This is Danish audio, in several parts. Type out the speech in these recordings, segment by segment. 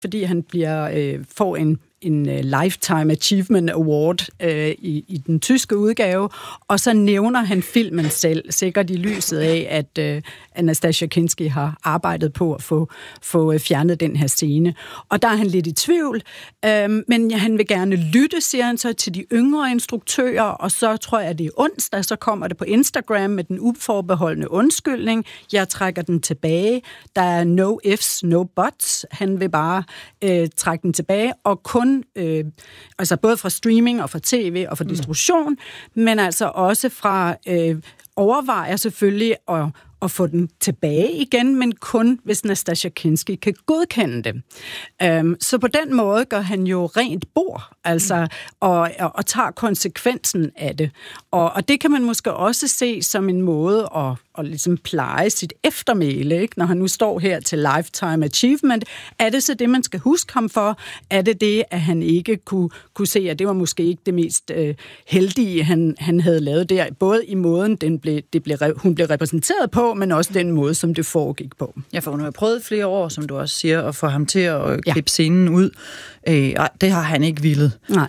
fordi han får en Lifetime Achievement Award i den tyske udgave, og så nævner han filmen selv, sikkert i lyset af, at Anastasia Kinski har arbejdet på at få fjernet den her scene. Og der er han lidt i tvivl, men han vil gerne lytte, siger han så, til de yngre instruktører, og så tror jeg, at det er onsdag, så kommer det på Instagram med den uforbeholdne undskyldning. Jeg trækker den tilbage. Der er no ifs, no buts. Han vil bare trække den tilbage, og kun altså både fra streaming og fra tv og fra distribution, men altså også fra overvejer selvfølgelig at få den tilbage igen, men kun hvis Nastassja Kinski kan godkende det. Så på den måde gør han jo rent bord, altså, og tager konsekvensen af det. Og det kan man måske også se som en måde at ligesom pleje sit eftermæle, ikke? Når han nu står her til Lifetime Achievement. Er det så det, man skal huske ham for? Er det, at han ikke kunne se, at det var måske ikke det mest heldige, han havde lavet der, både i måden, hun blev repræsenteret på, men også den måde, som det foregik på. Ja, for hun har prøvet flere år, som du også siger, at få ham til at klippe scenen ud. Det har han ikke villet. Nej.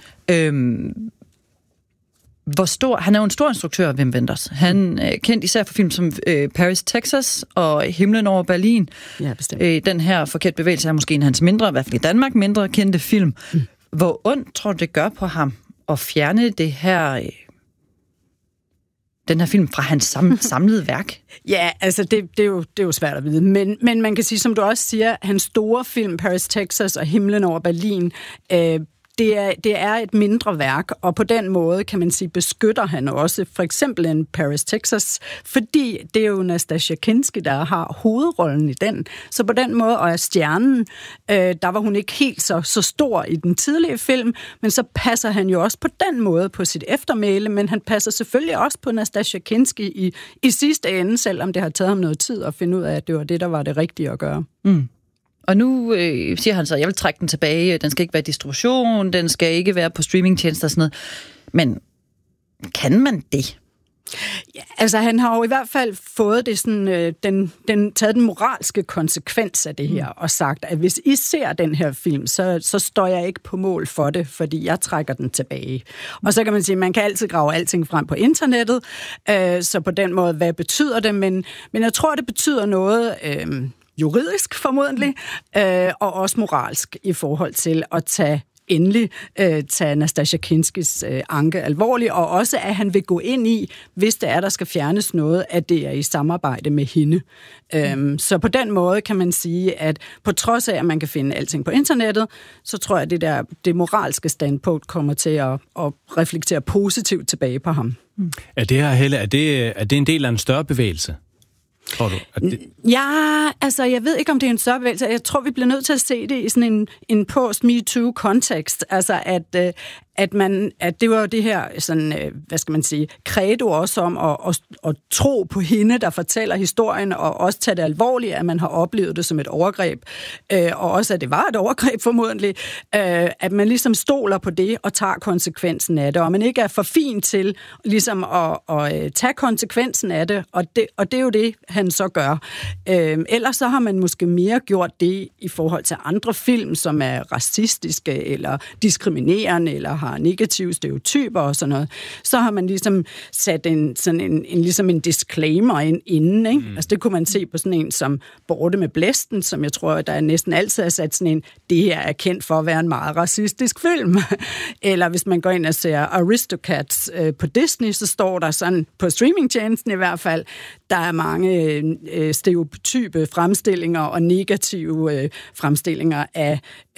Han er jo en stor instruktør, Wim Wenders. Han er kendt især for film som Paris, Texas og Himlen over Berlin. Ja, bestemt. Den her Forkert bevægelse er måske en af hans mindre, i hvert fald i Danmark, mindre kendte film. Hvor ondt tror du, det gør på ham at fjerne det her... den her film fra hans samlede værk? Ja, altså det er jo svært at vide, men man kan sige, som du også siger, hans store film, Paris, Texas og Himlen over Berlin, det er et mindre værk, og på den måde, kan man sige, beskytter han også for eksempel en Paris, Texas, fordi det er jo Nastassja Kinski, der har hovedrollen i den. Så på den måde, og er stjernen, der var hun ikke helt så stor i den tidlige film, men så passer han jo også på den måde på sit eftermæle, men han passer selvfølgelig også på Nastassja Kinski i sidste ende, selvom det har taget ham noget tid at finde ud af, at det var det, der var det rigtige at gøre. Mm. Og nu siger han så, at jeg vil trække den tilbage, den skal ikke være distribution, den skal ikke være på streamingtjenester og sådan noget. Men kan man det? Ja, altså han har jo i hvert fald fået det sådan, taget den moralske konsekvens af det her, og sagt, at hvis I ser den her film, så står jeg ikke på mål for det, fordi jeg trækker den tilbage. Og så kan man sige, at man kan altid grave alting frem på internettet, så på den måde, hvad betyder det? Men jeg tror, det betyder noget... juridisk formodentlig, og også moralsk i forhold til at tage Nastassja Kinskis anke alvorligt, og også at han vil gå ind i, hvis det er, der skal fjernes noget, at det er i samarbejde med hende. Så på den måde kan man sige, at på trods af, at man kan finde alting på internettet, så tror jeg, at det moralske standpunkt kommer til at reflektere positivt tilbage på ham. Er det her, Helle, er det en del af en større bevægelse? Tror du? Ja, altså jeg ved ikke, om det er en større bevægelse. Jeg tror, vi bliver nødt til at se det i sådan en post-MeToo-kontekst. Altså at det var jo det her, sådan, hvad skal man sige, credo også om at tro på hende, der fortæller historien, og også tage det alvorligt, at man har oplevet det som et overgreb, og også at det var et overgreb formodentlig, at man ligesom stoler på det og tager konsekvensen af det, og man ikke er for fin til ligesom at tage konsekvensen af det, og det er jo det, han så gør. Ellers så har man måske mere gjort det i forhold til andre film, som er racistiske eller diskriminerende, eller har negative stereotyper og sådan noget, så har man ligesom sat en disclaimer ind inden, ikke? Altså det kunne man se på sådan en som Borte med blæsten, som jeg tror, der næsten altid er sat sådan en, det her er kendt for at være en meget racistisk film. Eller hvis man går ind og ser Aristocats på Disney, så står der sådan, på streamingtjenesten i hvert fald, der er mange stereotype fremstillinger og negative fremstillinger af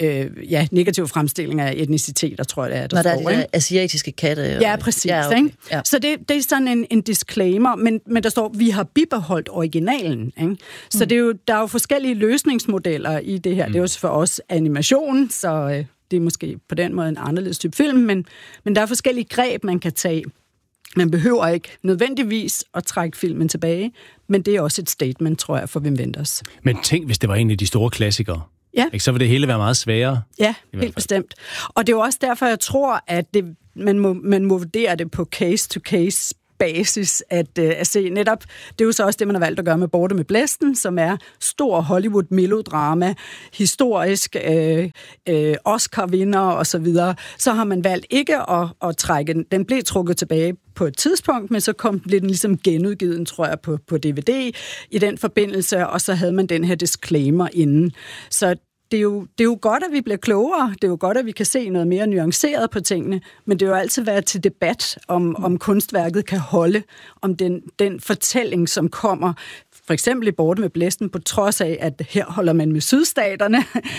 etniciteter, tror jeg, det er, der er asiatiske katte. Ja, præcis. Ja, okay. Ikke? Ja. Så det er sådan en disclaimer, men der står, vi har bibeholdt originalen. Ikke? Så der er jo forskellige løsningsmodeller i det her. Det er jo for os animation, så det er måske på den måde en anderledes type film, men der er forskellige greb, man kan tage. Man behøver ikke nødvendigvis at trække filmen tilbage, men det er også et statement, tror jeg, for Wim Wenders. Men tænk, hvis det var en af de store klassikere. Ja. Så vil det hele være meget sværere. Ja, helt bestemt. Og det er jo også derfor, jeg tror, at man må vurdere det på case-to-case basis at se. Netop, det er jo så også det, man har valgt at gøre med Borte med Blæsten, som er stor Hollywood-melodrama, historisk, Oscar-vinder og så videre. Så har man valgt ikke at trække den. Den blev trukket tilbage på et tidspunkt, men så blev den ligesom genudgivet, tror jeg, på DVD i den forbindelse, og så havde man den her disclaimer inden. Så det er jo godt, at vi bliver klogere. Det er jo godt, at vi kan se noget mere nuanceret på tingene, men det er jo altid været til debat, om kunstværket kan holde, om den fortælling, som kommer, for eksempel i Borte med Blæsten, på trods af, at her holder man med sydstaterne,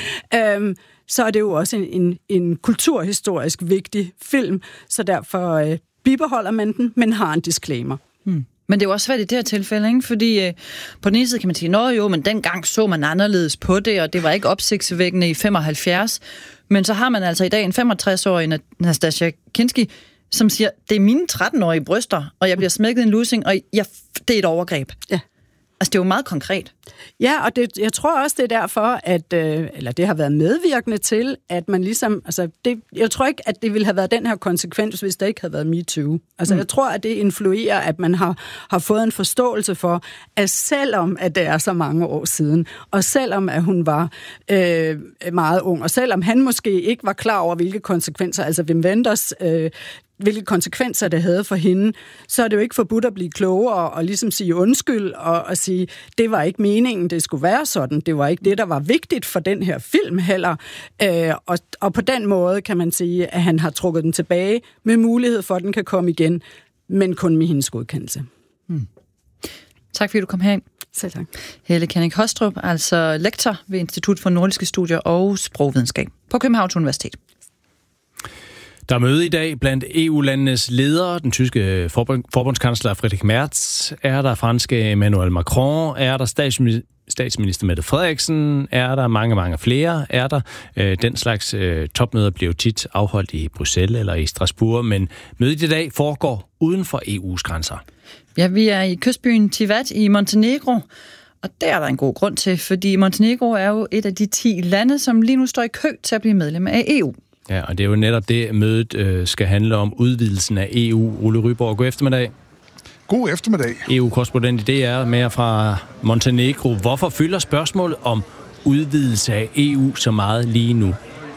så er det jo også en kulturhistorisk vigtig film, så derfor bibeholder man den, men har en disclaimer. Men det er jo også svært i det her tilfælde, ikke? Fordi på den ene side kan man sige, men dengang så man anderledes på det, og det var ikke opsigtsvækkende i 75. Men så har man altså i dag en 65-årig Nastassja Kinski, som siger, det er mine 13-årige bryster, og jeg bliver smækket en lussing, og det er et overgreb. Ja. Altså, det er jo meget konkret. Ja, og jeg tror også, det er derfor, at eller det har været medvirkende til, at man ligesom, altså, jeg tror ikke, at det ville have været den her konsekvens, hvis der ikke havde været MeToo. Altså, jeg tror, at det influerer, at man har fået en forståelse for, at selvom at det er så mange år siden, og selvom at hun var meget ung, og selvom han måske ikke var klar over, hvilke konsekvenser, altså Wim Wenders hvilke konsekvenser det havde for hende, så er det jo ikke forbudt at blive klogere og ligesom sige undskyld og sige, det var ikke meningen, det skulle være sådan. Det var ikke det, der var vigtigt for den her film heller. Og på den måde kan man sige, at han har trukket den tilbage med mulighed for, at den kan komme igen, men kun med hendes godkendelse. Tak fordi du kom herind. Selv tak. Helle Kjerning-Hostrup, altså lektor ved Institut for Nordiske Studier og Sprogvidenskab på Københavns Universitet. Der er møde i dag blandt EU-landenes ledere. Den tyske forbundskansler Friedrich Merz er der, franske Emmanuel Macron er der, statsminister Mette Frederiksen er der, mange flere er der. Den slags topmøder bliver tit afholdt i Bruxelles eller i Strasbourg, men mødet i dag foregår uden for EU's grænser. Ja, vi er i kystbyen Tivat i Montenegro, og der er der en god grund til, fordi Montenegro er jo et af de 10 lande, som lige nu står i kø til at blive medlem af EU. Ja, og det er jo netop det, mødet skal handle om, udvidelsen af EU. Ole Ryborg, god eftermiddag. God eftermiddag. EU-korrespondent i DR med fra Montenegro. Hvorfor fylder spørgsmålet om udvidelse af EU så meget lige nu?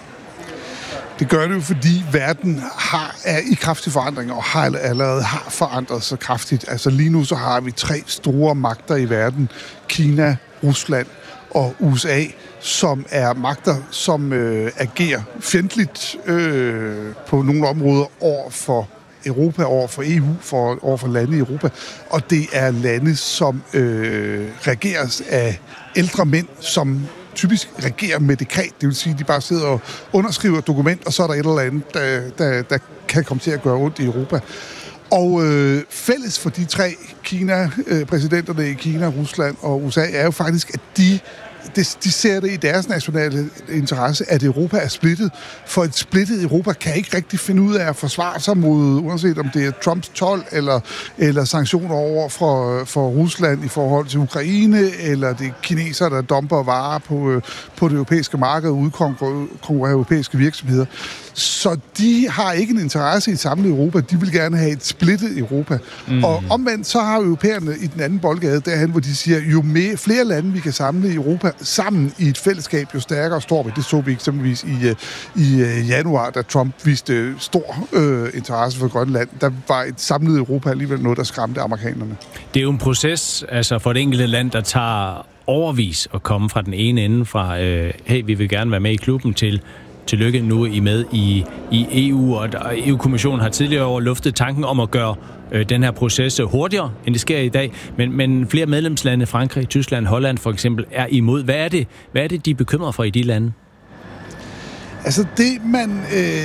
Det gør det jo, fordi verden er i kraftig forandring og allerede har forandret sig kraftigt. Altså lige nu så har vi 3 store magter i verden. Kina, Rusland og USA, som er magter, som agerer fjendtligt på nogle områder over for Europa, over for EU, over for lande i Europa. Og det er lande, som regeres af ældre mænd, som typisk regerer med dekret. Det vil sige, at de bare sidder og underskriver et dokument, og så er der et eller andet, der kan komme til at gøre ondt i Europa. Og fælles for de 3 præsidenterne i Kina, Rusland og USA, er jo faktisk, at de ser det i deres nationale interesse, at Europa er splittet. For et splittet Europa kan ikke rigtig finde ud af at forsvare sig mod, uanset om det er Trumps told eller sanktioner over for Rusland i forhold til Ukraine, eller det er kinesere, der dumper varer på det europæiske marked og udkonkurrerer europæiske virksomheder. Så de har ikke en interesse i et samlet Europa. De vil gerne have et splittet Europa. Og omvendt så har europæerne i den anden boldgade derhen, hvor de siger, jo flere lande vi kan samle i Europa sammen i et fællesskab, jo stærkere står vi. Det så vi eksempelvis i januar, da Trump viste stor interesse for Grønland. Der var et samlet Europa alligevel noget, der skræmte amerikanerne. Det er jo en proces altså for et enkelte land, der tager overvis at komme fra den ene ende fra, hey, vi vil gerne være med i klubben, til tillykke, nu er I med i EU, og EU-kommissionen har tidligere over luftet tanken om at gøre den her proces hurtigere, end det sker i dag. Men flere medlemslande, Frankrig, Tyskland, Holland for eksempel, er imod. Hvad er det, de er bekymret for i de lande? Altså det, man...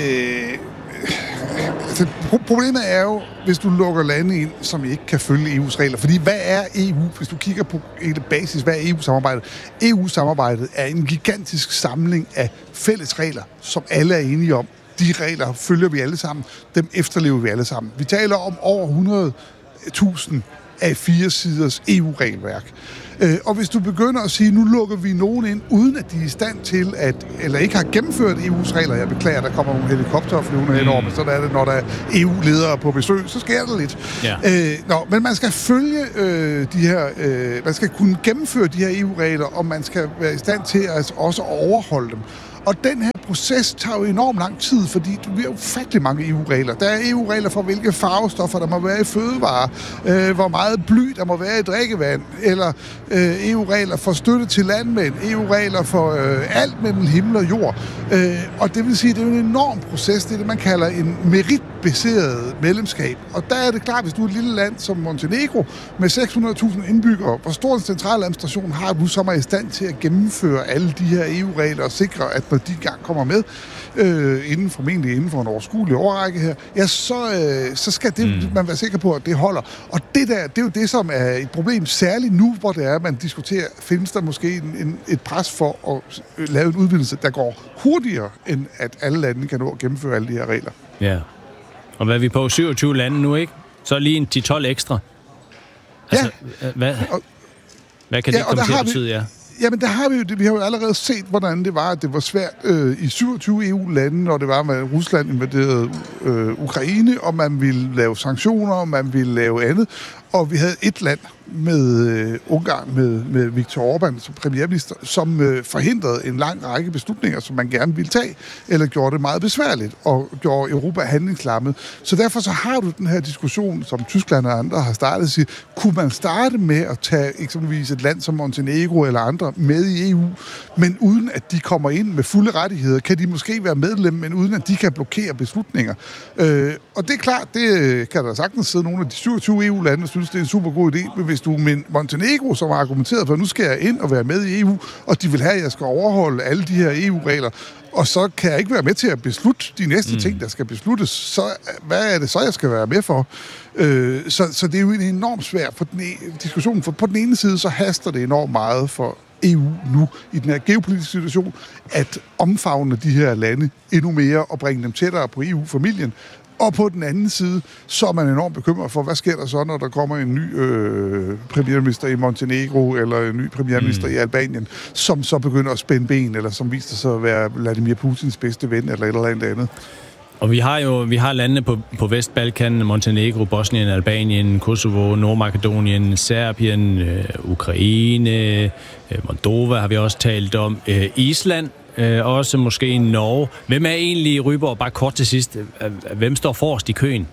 problemet er jo, hvis du lukker lande ind, som ikke kan følge EU's regler. Fordi hvad er EU? Hvis du kigger på basis, hvad er EU-samarbejdet? EU-samarbejdet er en gigantisk samling af fælles regler, som alle er enige om. De regler følger vi alle sammen. Dem efterlever vi alle sammen. Vi taler om over 100.000 af 4 siders EU-regelværk. Og hvis du begynder at sige, nu lukker vi nogen ind, uden at de er i stand til eller ikke har gennemført EU's regler, jeg beklager, der kommer nogle helikopterflyvende henover, men sådan er det, når der er EU-ledere på besøg, så sker der lidt. Ja. Men man skal følge man skal kunne gennemføre de her EU-regler, og man skal være i stand til at også overholde dem. Og den her proces tager jo enormt lang tid, fordi vi har ufattelig mange EU-regler. Der er EU-regler for, hvilke farvestoffer der må være i fødevarer, hvor meget bly der må være i drikkevand, eller EU-regler for støtte til landmænd, EU-regler for alt mellem himmel og jord. Og det vil sige, at det er en enorm proces, det er det, man kalder en meritbaseret medlemskab. Og der er det klart, hvis du er et lille land som Montenegro med 600.000 indbyggere, hvor stor en centraladministration har du, som er i stand til at gennemføre alle de her EU-regler og sikre, at når de gang kommer med, inden for en overskuelig årrække her, ja, så skal det, man være sikker på, at det holder. Og det der, det er jo det, som er et problem, særligt nu, hvor det er, man diskuterer, findes der måske et pres for at lave en udvidelse, der går hurtigere, end at alle lande kan nå at gennemføre alle de her regler. Ja. Og hvad er vi på? 27 lande nu, ikke? Så lige en 10-12 ekstra. Altså, ja. Hvad kan det komme til at betyde, ja? Jamen, der har vi har jo allerede set, hvordan det var, at det var svært i 27 EU-lande, når det var, at Rusland invaderede Ukraine, og man ville lave sanktioner, og man ville lave andet. Og vi havde et land med Ungarn, med Viktor Orbán som premierminister, som forhindrede en lang række beslutninger, som man gerne ville tage, eller gjorde det meget besværligt, og gjorde Europa handlingslammet. Så derfor så har du den her diskussion, som Tyskland og andre har startet, sige, kunne man starte med at tage eksempelvis et land som Montenegro eller andre med i EU, men uden at de kommer ind med fulde rettigheder, kan de måske være medlem, men uden at de kan blokere beslutninger. Og det er klart, det kan der sagtens sidde nogle af de 27 EU-lande, og synes, det er en super god idé, men hvis du med Montenegro, som har argumenteret for, at nu skal jeg ind og være med i EU, og de vil have, at jeg skal overholde alle de her EU-regler, og så kan jeg ikke være med til at beslutte de næste ting, der skal besluttes, så hvad er det så, jeg skal være med for? Så det er jo en enormt svær diskussion, for på den ene side, så haster det enormt meget for EU nu, i den her geopolitiske situation, at omfavne de her lande endnu mere og bringe dem tættere på EU-familien. Og på den anden side, så er man enormt bekymret for, hvad sker der så, når der kommer en ny premierminister i Montenegro, eller en ny premierminister i Albanien, som så begynder at spænde ben, eller som viser sig at være Vladimir Putins bedste ven, eller et eller andet. Og vi har landene på Vestbalkan, Montenegro, Bosnien, Albanien, Kosovo, Nordmakedonien, Serbien, Ukraine, Moldova har vi også talt om, Island, også måske Norge. Hvem er egentlig, Ryborg, bare kort til sidst, hvem står forrest i køen?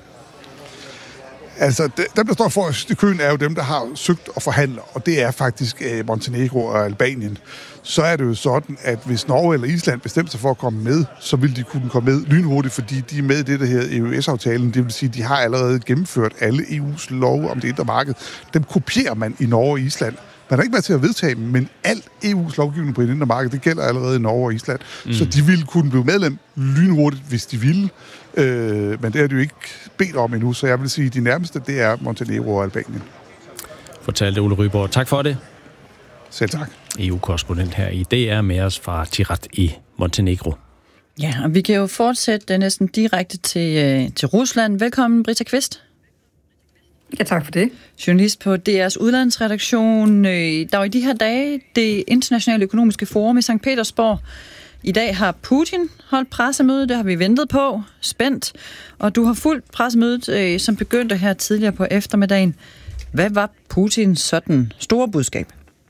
Altså, dem, der står forrest i køen, er jo dem, der har søgt at forhandle, og det er faktisk Montenegro og Albanien. Så er det jo sådan, at hvis Norge eller Island bestemte sig for at komme med, så vil de kunne komme med lynhurtigt, fordi de er med i det, der hedder EØS-aftalen. Det vil sige, at de har allerede gennemført alle EU's love om det indre marked. Dem kopierer man i Norge og Island. Man er ikke med til at vedtage dem, men al EU's lovgivning på det indre marked, det gælder allerede i Norge og Island. Så de ville kunne blive medlem lynhurtigt, hvis de ville. Men det er de jo ikke bedt om endnu, så jeg vil sige, at de nærmeste, det er Montenegro og Albanien. Fortalte Ole Ryborg. Tak for det. Selv tak. EU-korrespondent her i DR med os fra Tirat i Montenegro. Ja, og vi kan jo fortsætte næsten direkte til Rusland. Velkommen, Britta Kvist. Ja, tak for det. Journalist på DR's udlandsredaktion. Der er i de her dage det internationale økonomiske forum i St. Petersborg. I dag har Putin holdt pressemøde, det har vi ventet på, spændt. Og du har fulgt pressemødet, som begyndte her tidligere på eftermiddagen. Hvad var Putins sådan store budskab?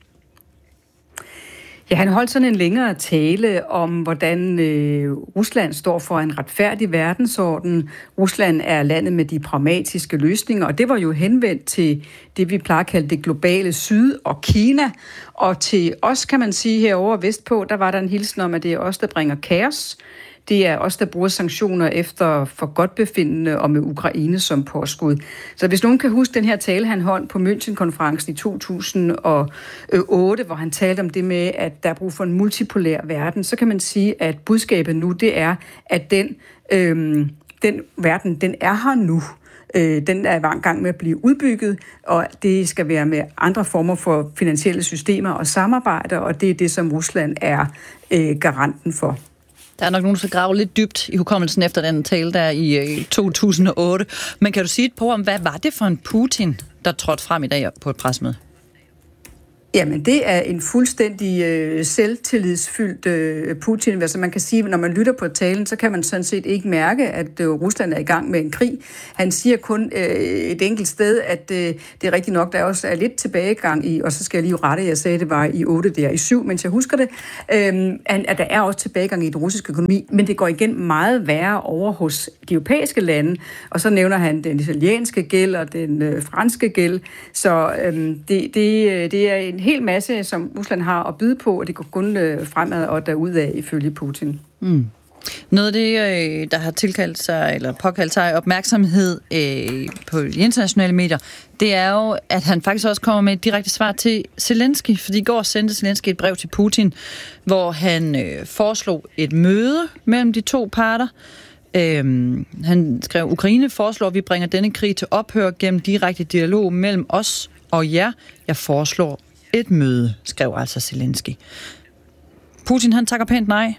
Ja, han holdt sådan en længere tale om, hvordan Rusland står for en retfærdig verdensorden. Rusland er landet med de pragmatiske løsninger, og det var jo henvendt til det, vi plejer at kalde det globale syd og Kina. Og til os, kan man sige, herovre vestpå, der var der en hilsen om, at det er os, der bringer kaos. Det er os, der bruger sanktioner efter forgodtbefindende og med Ukraine som påskud. Så hvis nogen kan huske den her tale, han holdt på München-konferencen i 2008, hvor han talte om det med, at der er brug for en multipolær verden, så kan man sige, at budskabet nu, det er, at den verden, den er her nu. Den er i gang med at blive udbygget, og det skal være med andre former for finansielle systemer og samarbejder, og det er det, som Rusland er garanten for. Der er nok nogen, der skal grave lidt dybt i hukommelsen efter den tale der i 2008. Men kan du sige et par ord om, hvad var det for en Putin, der trådte frem i dag på et pressemøde? Jamen, det er en fuldstændig selvtillidsfyldt Putin. Altså man kan sige, når man lytter på talen, så kan man sådan set ikke mærke, at Rusland er i gang med en krig. Han siger kun et enkelt sted, at det er rigtigt nok, der også er lidt tilbagegang i, og så skal jeg lige rette, jeg sagde, det var i 8, det er i 7, mens jeg husker det, at der er også tilbagegang i den russiske økonomi, men det går igen meget værre over hos de europæiske lande, og så nævner han den italienske gæld og den franske gæld, så det er en hel masse, som Rusland har at byde på, og det går kun fremad og derudad ifølge Putin. Mm. Noget af det, der har tilkaldt sig, eller påkaldt sig opmærksomhed på de internationale medier, det er jo, at han faktisk også kommer med et direkte svar til Zelensky, fordi i går sendte Zelensky et brev til Putin, hvor han foreslog et møde mellem de to parter. Han skrev, Ukraine foreslår, at vi bringer denne krig til ophør gennem direkte dialog mellem os og jer. Jeg foreslår et møde, skrev altså Zelensky. Putin, han takker pænt nej.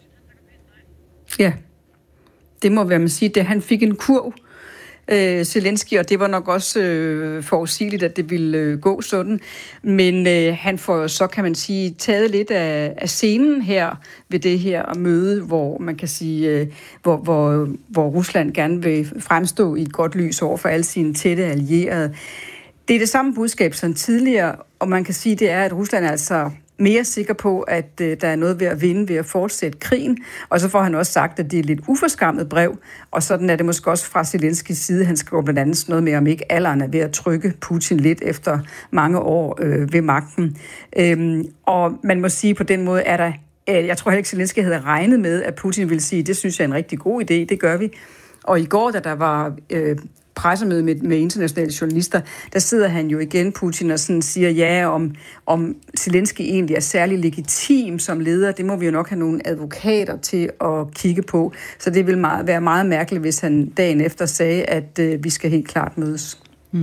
Ja, det må være, man sige, det han fik en kurv, Zelensky, og det var nok også forudsigeligt, at det ville gå sådan. Men han får så, kan man sige, taget lidt af scenen her ved det her møde, hvor man kan sige, hvor Rusland gerne vil fremstå i et godt lys over for alle sine tætte allierede. Det er det samme budskab som tidligere, og man kan sige, det er, at Rusland er altså mere sikker på, at der er noget ved at vinde ved at fortsætte krigen. Og så får han også sagt, at det er et lidt uforskammet brev, og sådan er det måske også fra Zelenskys side. Han skriver blandt andet noget med, om ikke alderen er ved at trykke Putin lidt efter mange år ved magten. Og man må sige, på den måde er der, jeg tror heller ikke, Zelensky havde regnet med, at Putin ville sige, det synes jeg er en rigtig god idé, det gør vi. Og i går, da der var pressemøde med internationale journalister, der sidder han jo igen, Putin, og sådan siger, ja, om Zelensky egentlig er særlig legitim som leder, det må vi jo nok have nogle advokater til at kigge på. Så det vil være meget mærkeligt, hvis han dagen efter sagde, at vi skal helt klart mødes.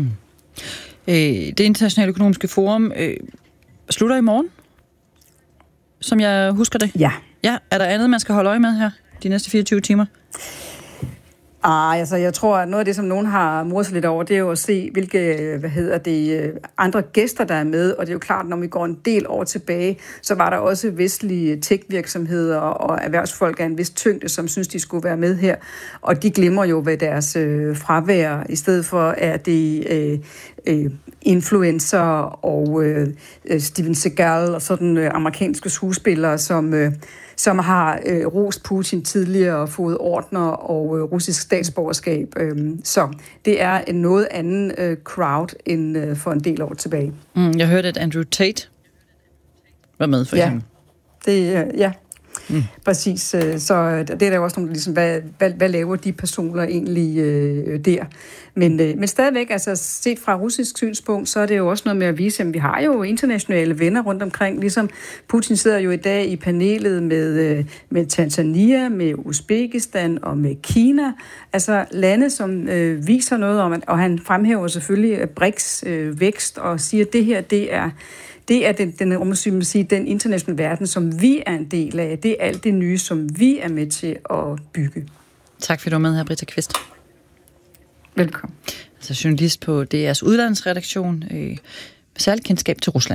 Det internationale økonomiske forum slutter i morgen, som jeg husker det. Ja. Ja, er der andet, man skal holde øje med her de næste 24 timer? Altså, jeg tror, at noget af det, som nogen har moret sig lidt over, det er jo at se, hvilke, andre gæster, der er med. Og det er jo klart, når vi går en del år tilbage, så var der også vestlige tech-virksomheder og erhvervsfolk af en vis tyngde, som synes, de skulle være med her. Og de glemmer jo ved deres fravær. I stedet for er det influencer og Steven Seagal og sådan amerikanske skuespillere, som har rost Putin tidligere og fået ordner og russisk statsborgerskab. Så det er en noget anden crowd end for en del år tilbage. Jeg hørte, at Andrew Tate var med for eksempel. Ja, præcis. Så det er der også nogle, ligesom, hvad laver de personer egentlig der? Men stadigvæk, altså set fra russisk synspunkt, så er det jo også noget med at vise, at vi har jo internationale venner rundt omkring. Ligesom Putin sidder jo i dag i panelet med Tanzania, med Uzbekistan og med Kina. Altså lande, som viser noget om, og han fremhæver selvfølgelig BRICS vækst og siger, at det her, det er den internationale verden, som vi er en del af. Det er alt det nye, som vi er med til at bygge. Tak fordi du var med her, Britta Kvist. Velkommen. Altså journalist på DR's udlandsredaktion med særligt kendskab til Rusland.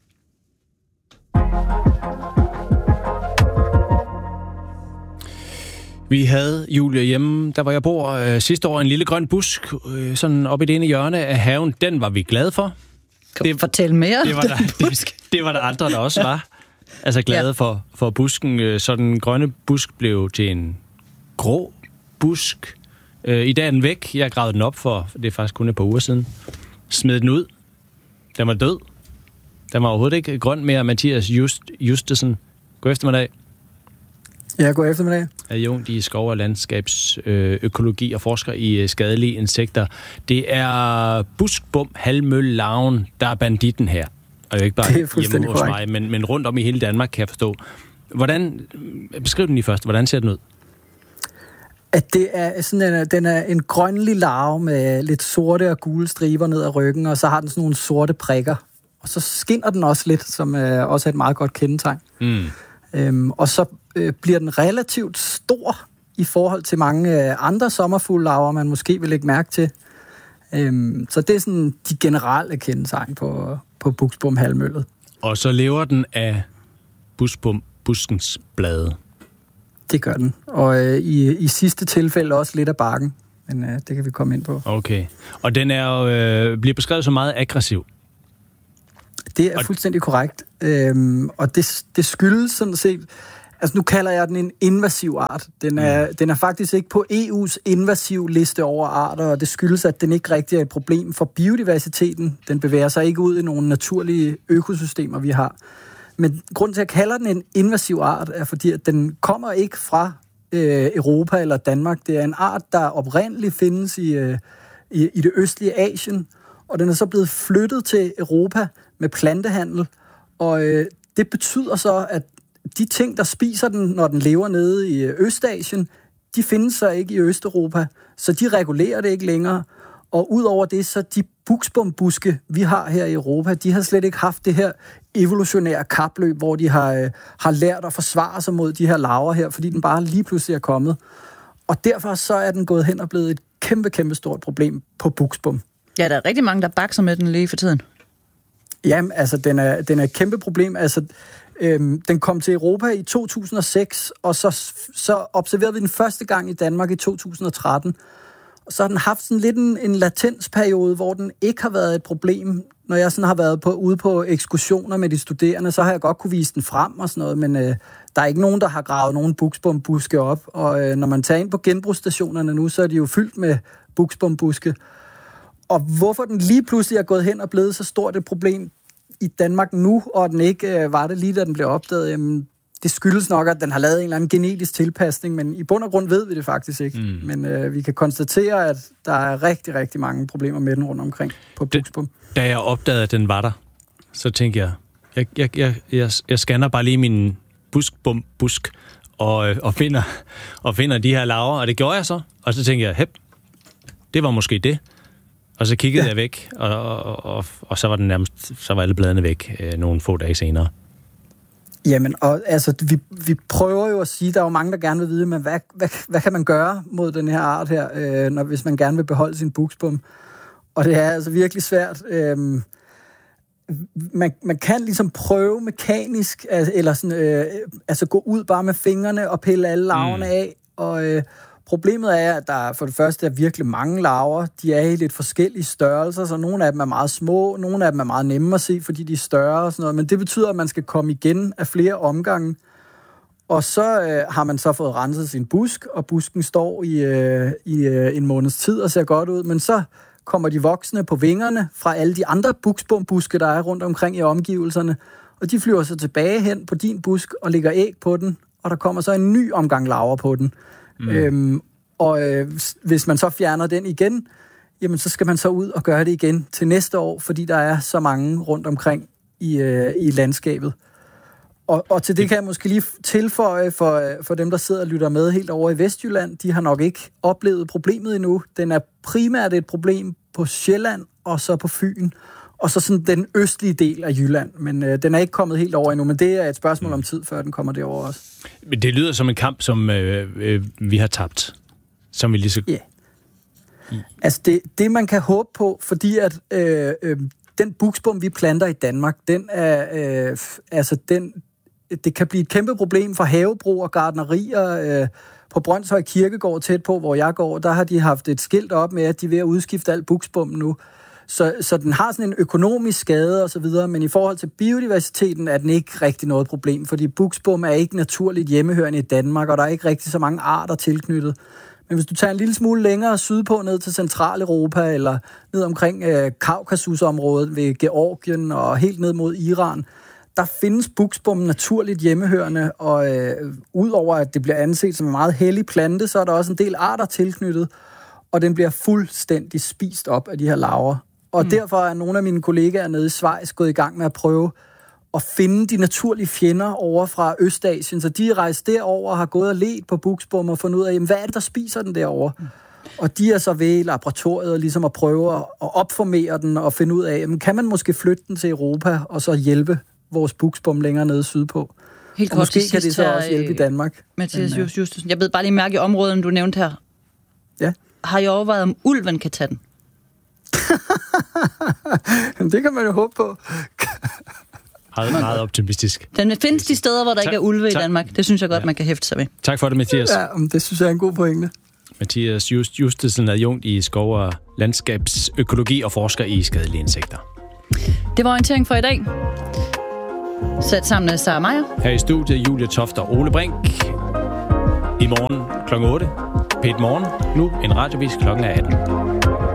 Vi havde, Julia, hjemme, der hvor jeg bor sidste år, en lille grøn busk, sådan oppe i det ene hjørne af haven. Den var vi glade for. Kan du fortælle mere? Det var der andre, der også var. Altså glade for busken. Så den grønne busk blev til en grå busk. I dag er den væk. Jeg gravede den op for, det er faktisk kun et par uger siden. Smed den ud. Den var død. Den var overhovedet ikke grøn mere. Mathias Justesen. God eftermiddag. Ja, god eftermiddag. Adjunkt i skov- og landskabsøkologi og forsker i skadelige insekter. Det er buskbum, halvmøl, larven, der er banditten her. Og ikke bare hjemme hos mig, men rundt om i hele Danmark, kan jeg forstå. Beskriv den lige først. Hvordan ser den ud? At det er sådan den er en grønlig larve med lidt sorte og gule striber ned ad ryggen, og så har den sådan nogle sorte prikker. Og så skinner den også lidt, som også er et meget godt kendetegn. Og så bliver den relativt stor i forhold til mange andre sommerfuglelarver, man måske vil lægge mærke til. Så det er sådan de generelle kendetegn på buksbomhalvmøllet. Og så lever den af buskens blade. Det gør den. Og i sidste tilfælde også lidt af barken. Men det kan vi komme ind på. Okay. Og den er jo, bliver beskrevet som meget aggressiv. Det er fuldstændig korrekt. Og det skyldes sådan set... Altså nu kalder jeg den en invasiv art. Den er faktisk ikke på EU's invasiv liste over arter, og det skyldes, at den ikke rigtig er et problem for biodiversiteten. Den bevæger sig ikke ud i nogle naturlige økosystemer, vi har. Men grunden til, at jeg kalder den en invasiv art, er fordi, at den kommer ikke fra Europa eller Danmark. Det er en art, der oprindeligt findes i det østlige Asien, og den er så blevet flyttet til Europa med plantehandel, og det betyder så, at de ting, der spiser den, når den lever nede i Østasien, de findes så ikke i Østeuropa, så de regulerer det ikke længere. Og udover det, så de buksbombuske, vi har her i Europa, de har slet ikke haft det her evolutionære kapløb, hvor de har lært at forsvare sig mod de her larver her, fordi den bare lige pludselig er kommet. Og derfor så er den gået hen og blevet et kæmpe stort problem på buksbom. Ja, der er rigtig mange, der bakser med den lige for tiden. Jamen, altså, den er et kæmpe problem. Altså, den kom til Europa i 2006, og så observerede vi den første gang i Danmark i 2013. Og så har den haft sådan lidt en latensperiode, hvor den ikke har været et problem. Når jeg sådan har været ude på ekskursioner med de studerende, så har jeg godt kunne vise den frem og sådan noget, men der er ikke nogen, der har gravet nogen buksbombuske op. Og når man tager ind på genbrugsstationerne nu, så er de jo fyldt med buksbombuske. Og hvorfor den lige pludselig er gået hen og blevet så stort et problem i Danmark nu, og den ikke var det lige, da den blev opdaget, jamen, det skyldes nok, at den har lavet en eller anden genetisk tilpasning, men i bund og grund ved vi det faktisk ikke. Men vi kan konstatere, at der er rigtig, rigtig mange problemer med den rundt omkring på buksbom. Da jeg opdagede, at den var der, så tænkte jeg scanner bare lige min busk og finder de her larver, og det gjorde jeg så. Og så tænkte jeg, det var måske det. Og så kiggede jeg væk, og så var så var alle bladene væk nogle få dage senere. Jamen, og altså, vi prøver jo at sige, der er jo mange, der gerne vil vide, men hvad kan man gøre mod den her art her, hvis man gerne vil beholde sin buksbom? Og det er altså virkelig svært. Man kan ligesom prøve mekanisk, eller sådan, altså gå ud bare med fingrene og pille alle larverne af, og problemet er, at der for det første er virkelig mange larver. De er i lidt forskellige størrelser, så nogle af dem er meget små, nogle af dem er meget nemme at se, fordi de er større og sådan noget. Men det betyder, at man skal komme igen af flere omgange. Og så har man så fået renset sin busk, og busken står i en måneds tid og ser godt ud. Men så kommer de voksne på vingerne fra alle de andre buksbombuske, der er rundt omkring i omgivelserne. Og de flyver så tilbage hen på din busk og lægger æg på den, og der kommer så en ny omgang larver på den. Hvis man så fjerner den igen, jamen så skal man så ud og gøre det igen til næste år, fordi der er så mange rundt omkring i landskabet. Og til det kan jeg måske lige tilføje for dem, der sidder og lytter med helt over i Vestjylland. De har nok ikke oplevet problemet endnu. Den er primært et problem på Sjælland og så på Fyn, og så sådan den østlige del af Jylland. Men den er ikke kommet helt over endnu, men det er et spørgsmål om tid, før den kommer derover også. Men det lyder som en kamp, som vi har tabt, som vi lige så... Ja. Altså det man kan håbe på, fordi at den buksbom, vi planter i Danmark, den er det kan blive et kæmpe problem for havebrug og gartnerier. På Brønshøj Kirkegård tæt på, hvor jeg går, der har de haft et skilt op med, at de er ved at udskifte al buksbom nu. Så den har sådan en økonomisk skade og så videre, men i forhold til biodiversiteten er den ikke rigtig noget problem, fordi buksbom er ikke naturligt hjemmehørende i Danmark, og der er ikke rigtig så mange arter tilknyttet. Men hvis du tager en lille smule længere sydpå ned til Centraleuropa, eller ned omkring Kaukasusområdet ved Georgien og helt ned mod Iran, der findes buksbom naturligt hjemmehørende, og udover at det bliver anset som en meget hellig plante, så er der også en del arter tilknyttet, og den bliver fuldstændig spist op af de her larver. Og derfor er nogle af mine kollegaer nede i Schweiz gået i gang med at prøve at finde de naturlige fjender over fra Østasien. Så de er rejst derover og har gået og ledt på buksbom og fundet ud af, jamen, hvad er det, der spiser den derovre? Og de er så ved i laboratoriet ligesom at prøve at opformere den og finde ud af, jamen, kan man måske flytte den til Europa og så hjælpe vores buksbom længere nede sydpå? Helt Og kort måske til kan det sidst så her, også hjælpe i Danmark. Mathias Justussen. Jeg ved bare lige mærke i områderne, du nævnte her. Ja. Har I overvejet, om ulven kan tage den? Det kan man jo håbe på. Meget optimistisk. Den findes de steder, hvor der ikke er ulve i Danmark. Det synes jeg godt, man kan hæfte sig ved. Tak for det, Mathias. Ja, det synes jeg er en god pointe. Mathias Justussen, adjunkt i skov- og landskabsøkologi og forsker i skadelige insekter. Det var orientering for i dag. Sat sammen med Sara Meyer. Her i studiet Julie Toft og Ole Brink. I morgen kl. 8. P1 Morgen. Nu en radiovis kl. 18.